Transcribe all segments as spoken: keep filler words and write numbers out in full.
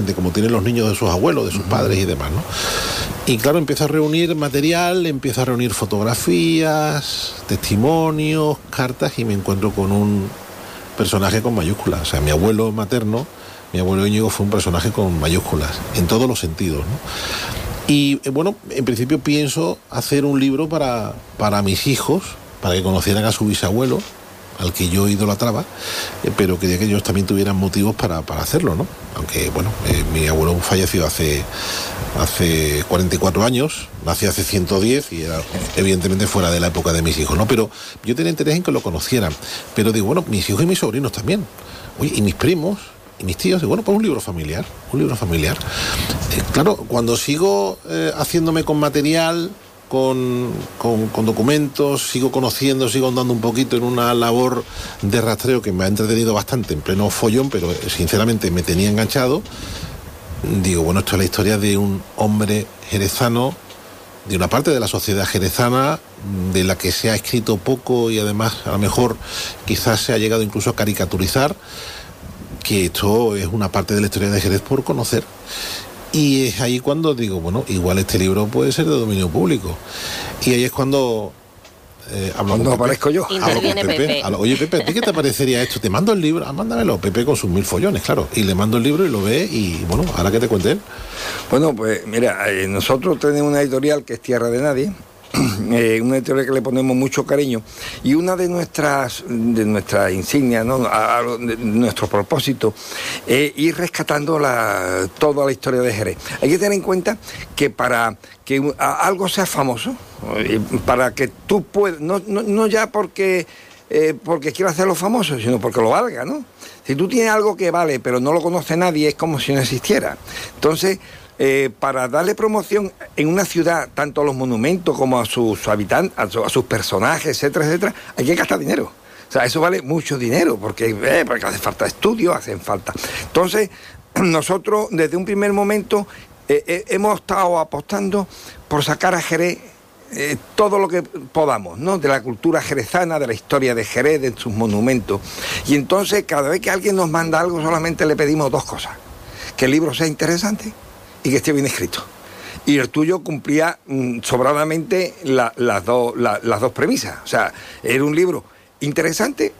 de como tienen los niños de sus abuelos, de sus uh-huh. padres y demás, ¿no? Y claro, empiezo a reunir material, empiezo a reunir fotografías, testimonios, cartas, y me encuentro con un personaje con mayúsculas. O sea, mi abuelo materno, mi abuelo Íñigo, fue un personaje con mayúsculas, en todos los sentidos, ¿no? Y bueno, en principio pienso hacer un libro para, para mis hijos, para que conocieran a su bisabuelo, al que yo idolatraba, eh, pero quería que ellos también tuvieran motivos para, para hacerlo, ¿no? Aunque, bueno, eh, mi abuelo falleció hace, hace cuarenta y cuatro años, nació hace ciento diez y era evidentemente fuera de la época de mis hijos, ¿no? Pero yo tenía interés en que lo conocieran. Pero digo, bueno, mis hijos y mis sobrinos también. Oye, y mis primos y mis tíos, digo, bueno, pues un libro familiar, un libro familiar. Eh, claro, cuando sigo eh, haciéndome con material, Con, con, con documentos, sigo conociendo, sigo andando un poquito en una labor de rastreo que me ha entretenido bastante en pleno follón, pero sinceramente me tenía enganchado. Digo, bueno, esto es la historia de un hombre jerezano, de una parte de la sociedad jerezana, de la que se ha escrito poco y además a lo mejor quizás se ha llegado incluso a caricaturizar, que esto es una parte de la historia de Jerez por conocer. Y es ahí cuando digo, bueno, igual este libro puede ser de dominio público. Y ahí es cuando eh, hablo cuando con aparezco yo. Hablo con Pepe. Pepe. Hablo, Oye, Pepe, ¿a ti qué te parecería esto? Te mando el libro, ah, mándamelo. Pepe con sus mil follones, claro. Y le mando el libro y lo ve y, bueno, ahora que te cuente él. Bueno, pues mira, eh, nosotros tenemos una editorial que es Tierra de Nadie, eh, una editorial que le ponemos mucho cariño, y una de nuestras de nuestras insignias, ¿no? a, a, de nuestro propósito es ir rescatando la, toda la historia de Jerez. Hay que tener en cuenta que para que a, algo sea famoso, para que tú puedas, no, no, no ya porque eh, porque quiero hacerlo famoso, sino porque lo valga, ¿no? Si tú tienes algo que vale pero no lo conoce nadie, es como si no existiera. Entonces, Eh, para darle promoción en una ciudad, tanto a los monumentos como a sus habitantes, a, su, a sus personajes, etcétera, etcétera, hay que gastar dinero. O sea, eso vale mucho dinero, porque, eh, porque hace falta estudios, hacen falta. Entonces, nosotros desde un primer momento eh, eh, hemos estado apostando por sacar a Jerez eh, todo lo que podamos, ¿no? De la cultura jerezana, de la historia de Jerez, de sus monumentos. Y entonces, cada vez que alguien nos manda algo, solamente le pedimos dos cosas: que el libro sea interesante y que esté bien escrito. Y el tuyo cumplía mmm, sobradamente la, las, do, la, las dos premisas. O sea, era un libro interesante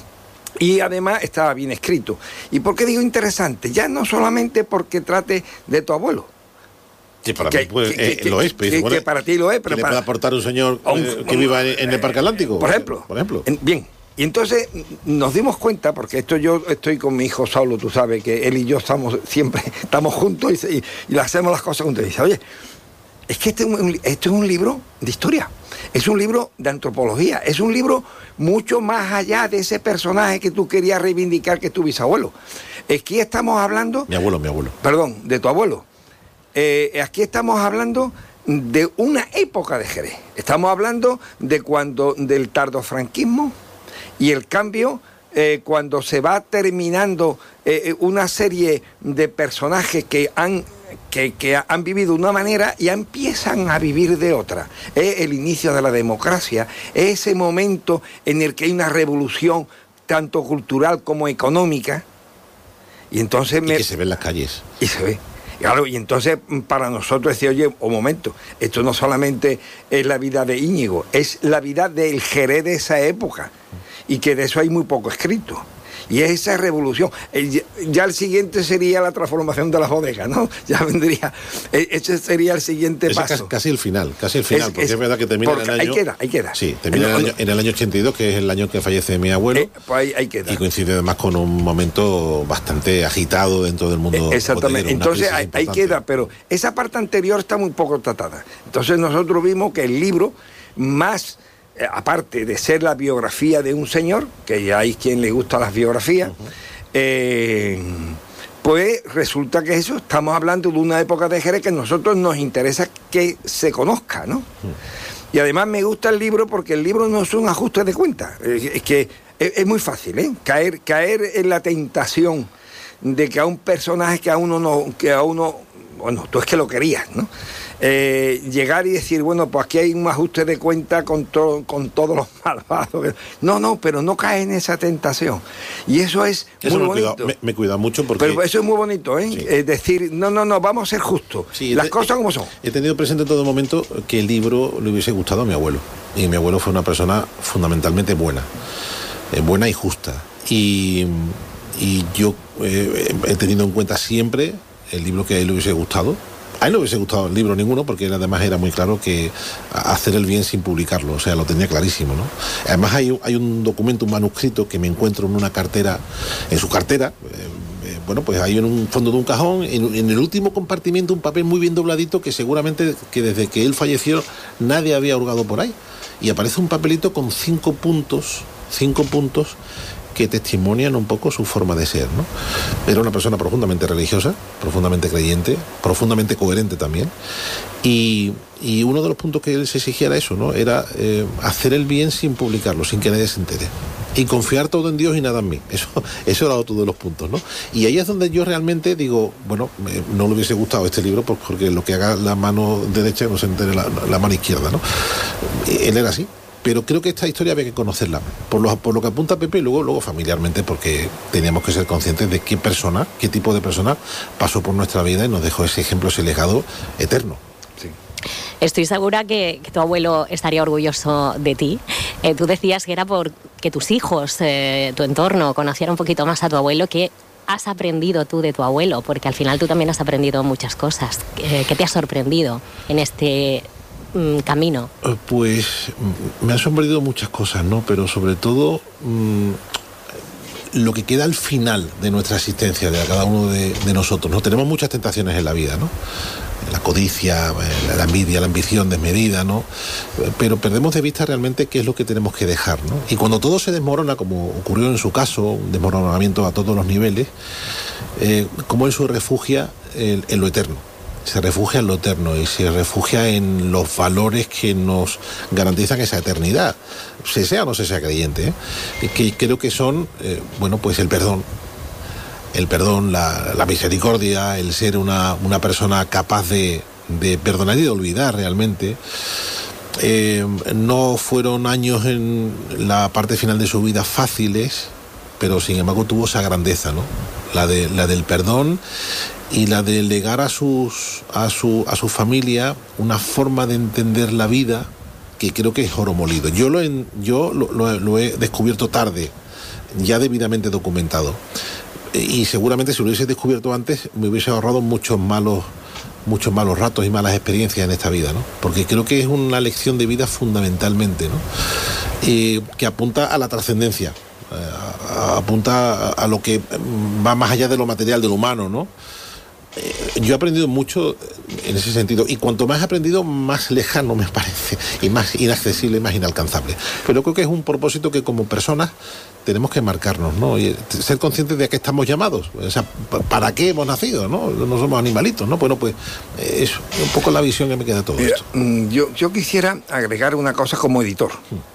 y además estaba bien escrito. ¿Y por qué digo interesante? Ya no solamente porque trate de tu abuelo, que para que, mí pues, que, eh, que, lo es, pero que, bueno, que para ti lo es, pero que para, le puede aportar un señor un, eh, que viva en, en el Parque Atlántico, por ejemplo, por ejemplo. En, bien. Y entonces nos dimos cuenta, porque esto yo estoy con mi hijo Saulo, tú sabes que él y yo estamos siempre, estamos juntos y, y, y hacemos las cosas juntos. Y dice, oye, es que este, este es un libro de historia, es un libro de antropología, es un libro mucho más allá de ese personaje que tú querías reivindicar, que es tu bisabuelo. Aquí estamos hablando... Mi abuelo, mi abuelo. Perdón, de tu abuelo. Eh, aquí estamos hablando de una época de Jerez. Estamos hablando de cuando, del tardofranquismo, y el cambio eh, cuando se va terminando eh, una serie de personajes que han, que, que han vivido de una manera y empiezan a vivir de otra. Es el inicio de la democracia, es ese momento en el que hay una revolución tanto cultural como económica. Y entonces y me... que se ve en las calles. Y se ve. Claro, y entonces para nosotros decir, oye, un momento, esto no solamente es la vida de Íñigo, es la vida del Jerez de esa época. Y que de eso hay muy poco escrito. Y es esa revolución. Ya el siguiente sería la transformación de las bodegas, ¿no? Ya vendría, ese sería el siguiente ese paso. Casi, casi el final, casi el final, es, porque es, es verdad que termina en el año... Ahí queda, ahí queda. Sí, termina en el, año, en el año ochenta y dos, que es el año que fallece mi abuelo. Eh, pues ahí, ahí queda. Y coincide además con un momento bastante agitado dentro del mundo. Eh, exactamente, bodeguero, entonces ahí, ahí queda, pero esa parte anterior está muy poco tratada. Entonces nosotros vimos que el libro más... aparte de ser la biografía de un señor, que ya hay quien le gusta las biografías, uh-huh. eh, pues resulta que eso, estamos hablando de una época de Jerez que a nosotros nos interesa que se conozca, ¿no? Uh-huh. Y además me gusta el libro porque el libro no es un ajuste de cuentas, es, es que es, es muy fácil, ¿eh? Caer, caer en la tentación de que a un personaje que a uno no, que a uno bueno, tú es que lo querías, ¿no? Eh, llegar y decir, bueno, pues aquí hay un ajuste de cuenta con, to, con todos los malvados. No, no, pero no cae en esa tentación. Y eso es eso muy me bonito. Cuida, me, me cuida mucho porque... Pero eso es muy bonito, ¿eh? Sí. Es decir, no, no, no, vamos a ser justos. Sí, las te, cosas como son. He tenido presente en todo momento que el libro le hubiese gustado a mi abuelo. Y mi abuelo fue una persona fundamentalmente buena. Eh, buena y justa. Y, y yo eh, he tenido en cuenta siempre el libro que a él le hubiese gustado. A él no hubiese gustado el libro ninguno, porque él además era muy claro que hacer el bien sin publicarlo, o sea, lo tenía clarísimo, ¿no? Además hay, hay un documento, un manuscrito que me encuentro en una cartera, en su cartera, eh, bueno, pues ahí en un fondo de un cajón, en, en el último compartimiento, un papel muy bien dobladito que seguramente que desde que él falleció nadie había hurgado por ahí. Y aparece un papelito con cinco puntos, cinco puntos que testimonian un poco su forma de ser, ¿no? Era una persona profundamente religiosa, profundamente creyente, profundamente coherente también, y, y uno de los puntos que él se exigía era eso, ¿no? Era eh, hacer el bien sin publicarlo, sin que nadie se entere, y confiar todo en Dios y nada en mí. Eso, eso era otro de los puntos, ¿no? Y ahí es donde yo realmente digo, bueno, eh, no le hubiese gustado este libro porque lo que haga la mano derecha no se entere la, la mano izquierda, ¿no? Él era así. Pero creo que esta historia había que conocerla, por lo, por lo que apunta Pepe, y luego, luego familiarmente, porque teníamos que ser conscientes de qué persona, qué tipo de persona pasó por nuestra vida y nos dejó ese ejemplo, ese legado eterno. Sí. Estoy segura que, que tu abuelo estaría orgulloso de ti. Eh, tú decías que era porque tus hijos, eh, tu entorno, conocieran un poquito más a tu abuelo. ¿Qué has aprendido tú de tu abuelo? Porque al final tú también has aprendido muchas cosas. Eh, ¿Qué te ha sorprendido en este camino? Pues me han sorprendido muchas cosas, ¿no? Pero sobre todo mmm, lo que queda al final de nuestra existencia, de cada uno de, de nosotros, ¿no? Tenemos muchas tentaciones en la vida, ¿no? La codicia, la envidia, la ambición desmedida, ¿no? Pero perdemos de vista realmente qué es lo que tenemos que dejar, ¿no? Y cuando todo se desmorona, como ocurrió en su caso, un desmoronamiento a todos los niveles, eh, cómo él se refugia en, en lo eterno. Se refugia en lo eterno y se refugia en los valores que nos garantizan esa eternidad, se sea o no se sea creyente, ¿eh? Que creo que son, eh, bueno, pues el perdón, el perdón, la, la misericordia, el ser una, una persona capaz de, de perdonar y de olvidar realmente. Eh, no fueron años en la parte final de su vida fáciles, pero sin embargo tuvo esa grandeza, ¿no? La, de, la del perdón y la de legar a sus a su a su familia una forma de entender la vida que creo que es oro molido. Yo lo en, yo lo, lo, lo he descubierto tarde, ya debidamente documentado, y seguramente si lo hubiese descubierto antes me hubiese ahorrado muchos malos muchos malos ratos y malas experiencias en esta vida, ¿no? Porque creo que es una lección de vida fundamentalmente, ¿no? Eh, que apunta a la trascendencia, eh, apunta a, a lo que va más allá de lo material, de lo humano, ¿no? Yo he aprendido mucho en ese sentido, y cuanto más he aprendido, más lejano me parece, y más inaccesible, más inalcanzable. Pero creo que es un propósito que como personas tenemos que marcarnos, ¿no? Y ser conscientes de a qué estamos llamados, o sea, ¿para qué hemos nacido? ¿No? No somos animalitos, ¿no? Bueno, pues es un poco la visión que me queda de todo Mira, esto. Yo, yo quisiera agregar una cosa como editor,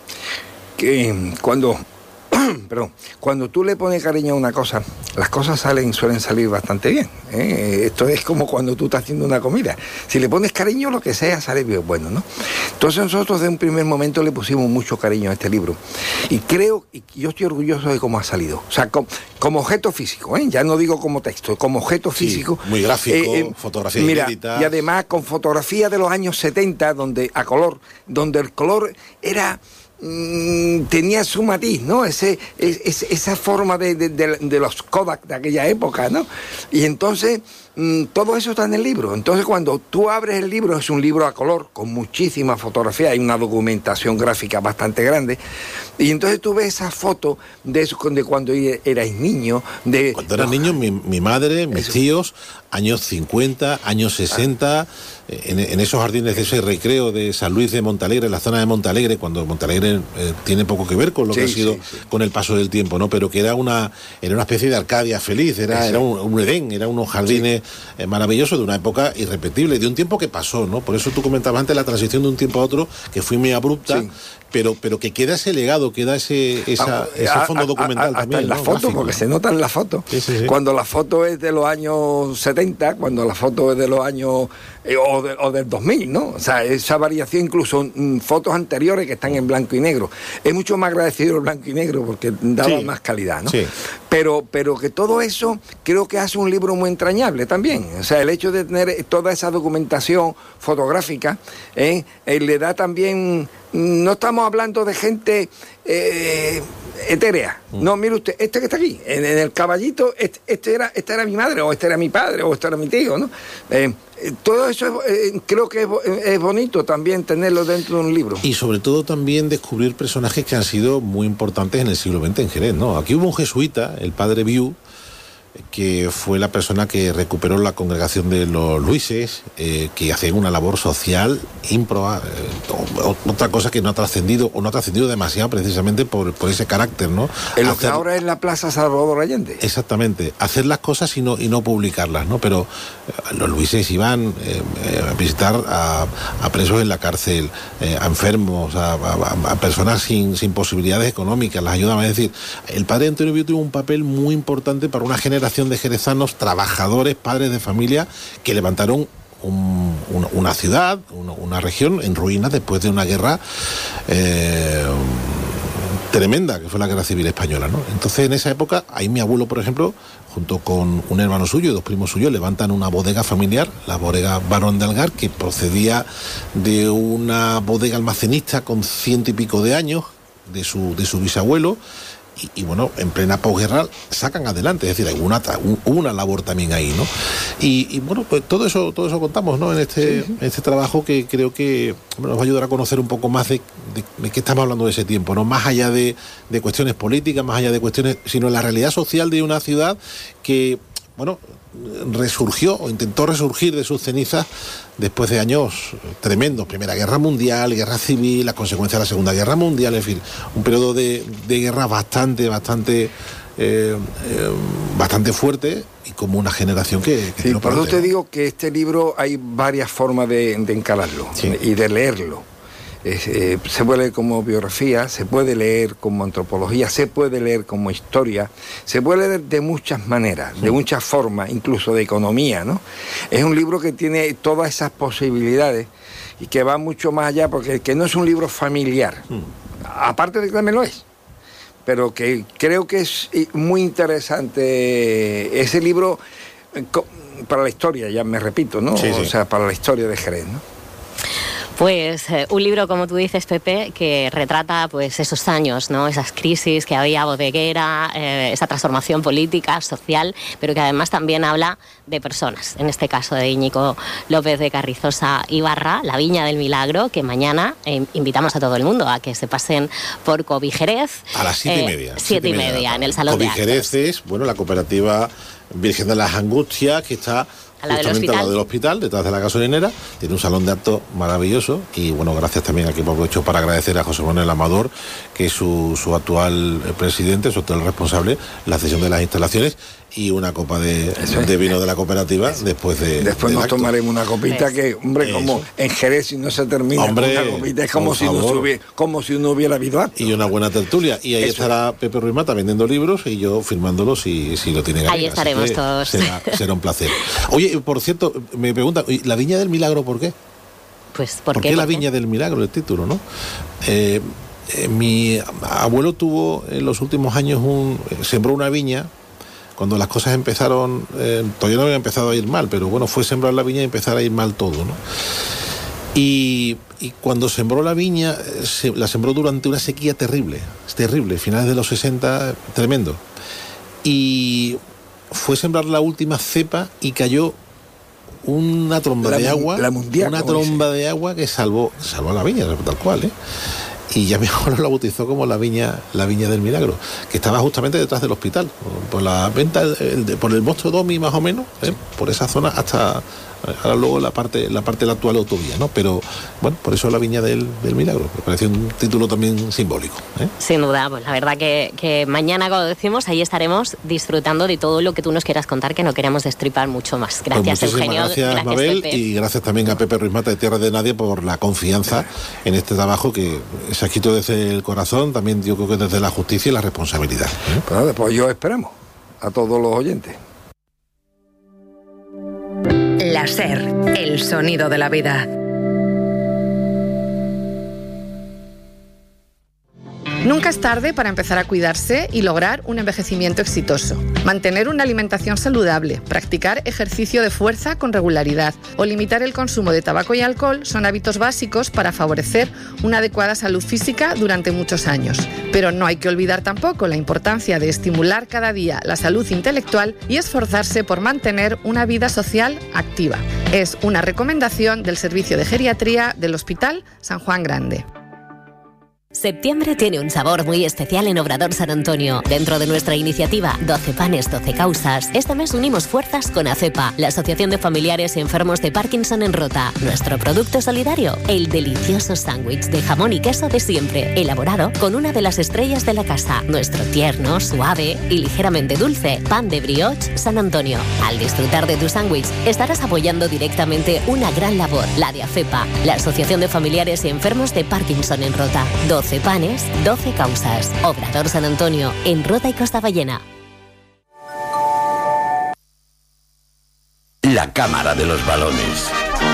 que cuando... Perdón, cuando tú le pones cariño a una cosa, las cosas salen, suelen salir bastante bien, ¿eh? Esto es como cuando tú estás haciendo una comida. Si le pones cariño, lo que sea sale bien bueno, ¿no? Entonces nosotros de un primer momento le pusimos mucho cariño a este libro. Y creo, y yo estoy orgulloso de cómo ha salido. O sea, como, como objeto físico, ¿eh? Ya no digo como texto, como objeto físico. Sí, muy gráfico, eh, eh, fotografía mira, inédita. Y además con fotografía de los años setenta, donde a color, donde el color era... tenía su matiz, ¿no? Ese, es, esa forma de, de, de, de los Kodak de aquella época, ¿no? Y entonces mmm, todo eso está en el libro. Entonces cuando tú abres el libro, es un libro a color con muchísimas fotografías, hay una documentación gráfica bastante grande, y entonces tú ves esas fotos de, eso, de cuando erais niño, de cuando eras niño, mi, mi madre, mis eso. tíos, años cincuenta, años sesenta, ah. en, en esos jardines de ese recreo de San Luis de Montalegre, en la zona de Montalegre, cuando Montalegre eh, tiene poco que ver con lo sí, que ha sido sí, sí. con el paso del tiempo, ¿no? Pero que era una era una especie de Arcadia feliz, era, sí, sí. era un, un Edén, era unos jardines eh, maravilloso, de una época irrepetible, de un tiempo que pasó, ¿no? Por eso tú comentabas antes la transición de un tiempo a otro, que fue muy abrupta, sí. pero, pero que queda ese legado, queda ese, esa, a, ese fondo a, documental a, a, también. Hasta en la ¿no? foto, Gráfico, porque ¿no? se nota en la foto. Sí, sí, sí. Cuando la foto es de los años setenta, cuando la foto es de los años eh, o, de, o del dos mil, ¿no? O sea, esa variación, incluso mm, fotos anteriores que están en blanco y negro. Es mucho más agradecido el blanco y negro porque daba sí. más calidad, ¿no? Sí. Pero, pero que todo eso creo que hace un libro muy entrañable también. O sea, el hecho de tener toda esa documentación fotográfica eh, eh, le da también... No estamos hablando de gente eh, etérea. Mm. No, mire usted, este que está aquí, en, en el caballito, este, este era, esta era mi madre, o este era mi padre, o este era mi tío, ¿no? Eh, todo eso es, eh, creo que es, es bonito también tenerlo dentro de un libro. Y sobre todo también descubrir personajes que han sido muy importantes en el siglo veinte en Jerez, ¿no? Aquí hubo un jesuita, el padre Viu, que fue la persona que recuperó la congregación de los Luises, eh, que hacía una labor social ímproba, eh, otra cosa que no ha trascendido, o no ha trascendido demasiado precisamente por, por ese carácter, ¿no? En lo Hacer, que ahora es la Plaza Salvador Allende. Exactamente, hacer las cosas y no, y no publicarlas, ¿no? Pero eh, los Luises iban eh, a visitar a, a presos en la cárcel, eh, a enfermos, a, a, a personas sin, sin posibilidades económicas, las ayudaban. Es decir, el padre Antonio Viu tuvo un papel muy importante para una generación de jerezanos, trabajadores, padres de familia, que levantaron un, una, una ciudad, una, una región en ruinas después de una guerra eh, tremenda, que fue la Guerra Civil Española, ¿no? Entonces, en esa época, ahí mi abuelo, por ejemplo, junto con un hermano suyo y dos primos suyos, levantan una bodega familiar, la bodega Barón de Algar, que procedía de una bodega almacenista con ciento y pico de años, de su, de su bisabuelo. Y, y bueno, en plena posguerra sacan adelante, es decir, hay una, una labor también ahí, ¿no? Y, y bueno, pues todo eso, todo eso contamos, ¿no? En este, sí, sí. En este trabajo que creo que bueno, nos va a ayudar a conocer un poco más de, de, de qué estamos hablando de ese tiempo, ¿no? Más allá de, de cuestiones políticas, más allá de cuestiones, sino la realidad social de una ciudad que, bueno, resurgió o intentó resurgir de sus cenizas después de años tremendos, Primera Guerra Mundial, Guerra Civil, las consecuencias de la Segunda Guerra Mundial, en fin, un periodo de, de guerra bastante, bastante eh, eh, bastante fuerte y como una generación que... que sí, por eso te digo que este libro hay varias formas de, de encararlo sí. y de leerlo. Es, eh, se puede leer como biografía, se puede leer como antropología, se puede leer como historia, se puede leer de muchas maneras, sí. de muchas formas, incluso de economía, ¿no? Es un libro que tiene todas esas posibilidades y que va mucho más allá, porque que no es un libro familiar, sí. aparte de que también lo es, pero que creo que es muy interesante ese libro para la historia, ya me repito, ¿no? Sí, sí. O sea, para la historia de Jerez, ¿no? Pues eh, un libro, como tú dices, Pepe, que retrata pues esos años, ¿no? Esas crisis que había bodeguera, eh, esa transformación política, social, pero que además también habla de personas. En este caso de Íñigo López de Carrizosa Ibarra, La Viña del Milagro, que mañana eh, invitamos a todo el mundo a que se pasen por Cobijerez. A las siete eh, y media. Siete y media, media en el Salón de Actos. Cobijerez es, bueno, la cooperativa Virgen de las Angustias, que está... A la justamente al lado del hospital, detrás de la gasolinera, tiene un salón de actos maravilloso y bueno, gracias también aquí aprovecho para agradecer a José Manuel Amador, que es su, su actual presidente, su actual responsable, la cesión de las instalaciones y una copa de, de vino de la cooperativa Eso. después de Después nos acto. tomaremos una copita que, hombre, Eso. como en Jerez si no se termina hombre, con una copita, es como si, no hubiera, como si no hubiera habido acto. Y una buena tertulia. Y ahí Eso. estará Pepe Ruiz Mata vendiendo libros y yo firmándolos si, si lo tiene ganas. Ahí estaremos todos. Será, será un placer. Oye, por cierto, me preguntan, ¿la Viña del Milagro por qué? Pues, ¿por, ¿Por qué, qué ¿por La qué? Viña del Milagro, el título, no? Eh, eh, mi abuelo tuvo en los últimos años un... sembró una viña cuando las cosas empezaron, eh, todavía no había empezado a ir mal, pero bueno, fue sembrar la viña y empezar a ir mal todo, ¿no? Y, y cuando sembró la viña, se, la sembró durante una sequía terrible, terrible, finales de los sesenta, tremendo. Y fue sembrar la última cepa y cayó una tromba la, de agua, la mundial, una tromba dice. de agua que salvó, salvó la viña, tal cual, ¿eh? Y ya mi abuelo la bautizó como la viña, la Viña del Milagro, que estaba justamente detrás del hospital, por la venta, el, por el Monstruo Domi más o menos, ¿eh? Por esa zona hasta, Ahora luego la parte la parte de la actual autovía, ¿no? Pero bueno, por eso la Viña del, del Milagro, me parece un título también simbólico, ¿eh? Sin duda, pues la verdad que, que mañana, como decimos, ahí estaremos disfrutando de todo lo que tú nos quieras contar, que no queremos destripar mucho más. Gracias, pues Eugenio. Gracias, gracias Mabel, Pepe. y gracias también a Pepe Ruiz Mata de Tierra de Nadie por la confianza en este trabajo que se ha escrito desde el corazón, también yo creo que desde la justicia y la responsabilidad, ¿eh? Pues nada, pues yo esperamos a todos los oyentes. La SER, el sonido de la vida. Nunca es tarde para empezar a cuidarse y lograr un envejecimiento exitoso. Mantener una alimentación saludable, practicar ejercicio de fuerza con regularidad o limitar el consumo de tabaco y alcohol son hábitos básicos para favorecer una adecuada salud física durante muchos años. Pero no hay que olvidar tampoco la importancia de estimular cada día la salud intelectual y esforzarse por mantener una vida social activa. Es una recomendación del Servicio de Geriatría del Hospital San Juan Grande. Septiembre tiene un sabor muy especial en Obrador San Antonio. Dentro de nuestra iniciativa doce panes, doce causas, este mes unimos fuerzas con ACEPA, la Asociación de Familiares y Enfermos de Parkinson en Rota. Nuestro producto solidario, el delicioso sándwich de jamón y queso de siempre, elaborado con una de las estrellas de la casa. Nuestro tierno, suave y ligeramente dulce pan de brioche San Antonio. Al disfrutar de tu sándwich, estarás apoyando directamente una gran labor, la de ACEPA, la Asociación de Familiares y Enfermos de Parkinson en Rota. doce panes, doce causas. Obrador San Antonio, en Rota y Costa Ballena. La Cámara de los Balones.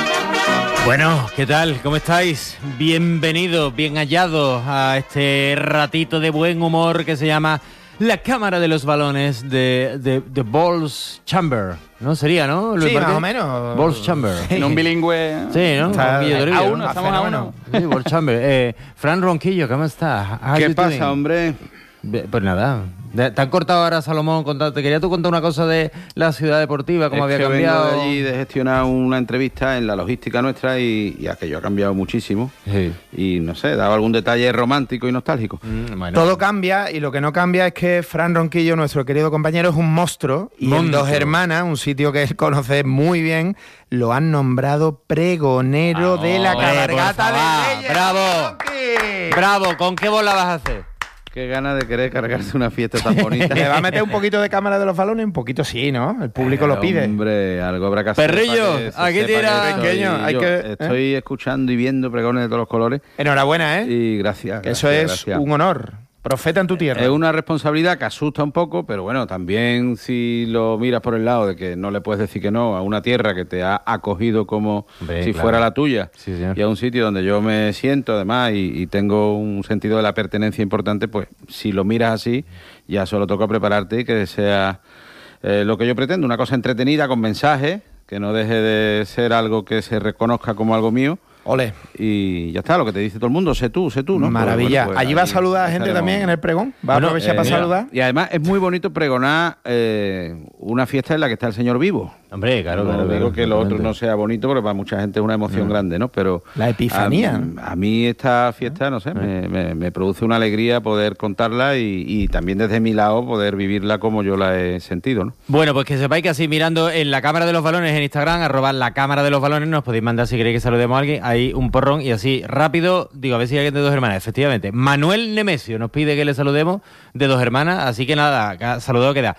Bueno, ¿qué tal? ¿Cómo estáis? Bienvenidos, bien hallados a este ratito de buen humor que se llama La Cámara de los Balones de, de, de Balls Chamber. ¿No? Sería, ¿no? Luis Sí, Márquez? más o menos. Balls Chamber. En un bilingüe. Sí, ¿no? Está, Un Toribio. a uno, estamos a uno. Sí, Balls Chamber. Eh, Fran Ronquillo, ¿cómo estás? ¿Qué pasa, hombre? Pues nada, te han cortado ahora, Salomón. Te quería tú contar una cosa de la ciudad deportiva, cómo es había que cambiado. Vengo de allí de gestionar una entrevista en la logística nuestra y, y aquello ha cambiado muchísimo. Sí. Y no sé, daba algún detalle romántico y nostálgico. Mm, bueno. Todo cambia y lo que no cambia es que Fran Ronquillo, nuestro querido compañero, es un monstruo. Y Monstruo. en Dos Hermanas, un sitio que él conoce muy bien, lo han nombrado pregonero Ah, de la hombre, cabalgata por favor. de Reyes. ¡Bravo! Ronqui. Bravo, ¿con qué bola vas a hacer? Qué ganas de querer cargarse una fiesta tan bonita. ¿Le va a meter un poquito de cámara de los balones? Un poquito sí, ¿no? El público Eh, lo pide. Hombre, algo habrá que hacer. Perrillo, para que se aquí sepa tira. que estoy- Pequeño, hay yo que- ¿eh? Estoy escuchando y viendo pregones de todos los colores. Enhorabuena, ¿eh? Y gracias. Que Eso gracias, es gracias. un honor. Profeta en tu tierra. Es una responsabilidad que asusta un poco, pero bueno, también si lo miras por el lado de que no le puedes decir que no a una tierra que te ha acogido como Hombre, si claro. fuera la tuya, Sí, señor. y a un sitio donde yo me siento además y, y tengo un sentido de la pertenencia importante, pues si lo miras así, ya solo toca prepararte y que sea eh, lo que yo pretendo, una cosa entretenida con mensaje, que no deje de ser algo que se reconozca como algo mío. Ole. Y ya está, lo que te dice todo el mundo, sé tú, sé tú, ¿no? Maravilla. Pues, bueno, pues, ¿Allí va a ahí saludar a gente estaremos. también en el pregón? ¿Va Bueno, a aprovechar eh, para mira, saludar? Y además es muy bonito pregonar eh, una fiesta en la que está el Señor vivo. Hombre, claro, no claro. digo claro, que lo otro totalmente. no sea bonito, porque para mucha gente es una emoción grande, ¿no? Pero La epifanía. A, a mí esta fiesta, no sé, me, me- me produce una alegría poder contarla y, y también desde mi lado poder vivirla como yo la he sentido, ¿no? Bueno, pues que sepáis que así mirando en la Cámara de los Balones en Instagram, arroba la Cámara de los Balones, nos podéis mandar si queréis que saludemos a alguien, ahí un porrón y así rápido, digo, a ver si hay alguien de Dos Hermanas, efectivamente. Manuel Nemesio nos pide que le saludemos de Dos Hermanas, así que nada, ca- saludado queda.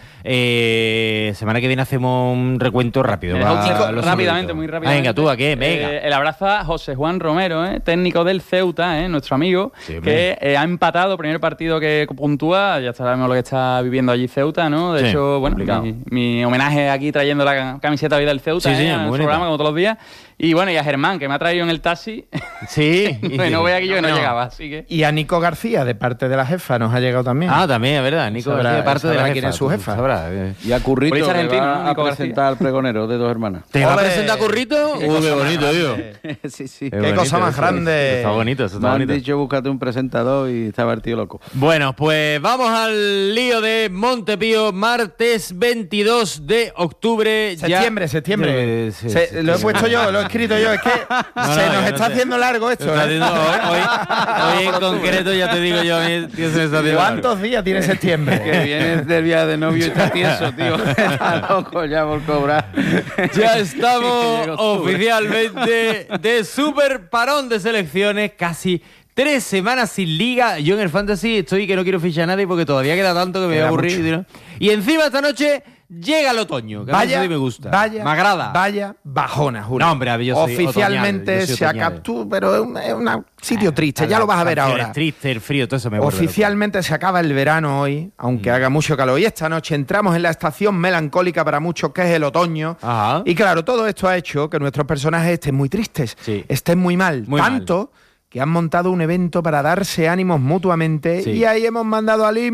Eh, semana que viene hacemos un recuento rápido. Eh, va, Chico, los rápidamente, saluditos. muy rápidamente. Venga, tú, ¿a qué? Venga. Eh, el abrazo a José Juan Romero, ¿eh? técnico del Ceuta, ¿eh? nuestro amigo, Sí, hombre. que eh, ha empatado, primer partido que puntúa, ya sabemos lo que está viviendo allí Ceuta, ¿no? De Sí, hecho, bueno, complicado. mi, mi homenaje aquí trayendo la camiseta hoy del Ceuta, Sí, sí, ¿eh? muy en su bonita. programa, como todos los días. Y bueno, y a Germán, que me ha traído en el taxi, Sí. que no vea que yo que no, No. llegaba, así que... Y a Nico García, de parte de la jefa, nos ha llegado también. Ah, también, es verdad. Nico Sabrá- García, parte de la sabrá jefa. quién es su tú jefa. sabrás, eh. Y a Currito, Policía que argentino, va ¿no? a Nico presentar al pregonero de Dos Hermanas. ¿Te va a ¡Ole! presentar Currito? Uy, qué bonito, tío. sí, sí. Qué cosa más grande. Está bonito, eso está Me han bonito. dicho búscate un presentador y estaba el tío loco. Bueno, pues vamos al lío de Montepío, martes veintidós de octubre. ya- Septiembre, septiembre. Eh, sí, Se- sí, lo he sí. puesto yo, lo he escrito yo. Es que No, se no, nos yo está no sé. haciendo largo esto. Se está ¿eh? haciendo- hoy, hoy- hoy en concreto ya te digo yo, a mí, tío, se me está haciendo ¿Cuántos días tiene septiembre? Que vienes del viaje de novio y está tieso, tío. Está loco ya por cobrar. Ya estamos oficialmente de super parón de selecciones, casi tres semanas sin liga. Yo en el Fantasy estoy que no quiero fichar a nadie porque todavía queda tanto que me voy a aburrir. ¿No? Y encima esta noche llega el otoño, que vaya, a mí me gusta, vaya, me agrada. Vaya bajona, Julio. No, hombre, yo soy oficialmente otoñal, yo soy se otoñal. acaba, pero es un, es un sitio triste, ya lo vas a ver ahora. Triste, el frío, todo eso me vuelve Oficialmente loco. Se acaba el verano hoy, aunque mm. haga mucho calor. Y esta noche entramos en la estación melancólica para muchos, que es el otoño. Ajá. Y claro, todo esto ha hecho que nuestros personajes estén muy tristes, sí. estén muy mal. Muy Tanto mal. que han montado un evento para darse ánimos mutuamente, sí. y ahí hemos mandado a Lim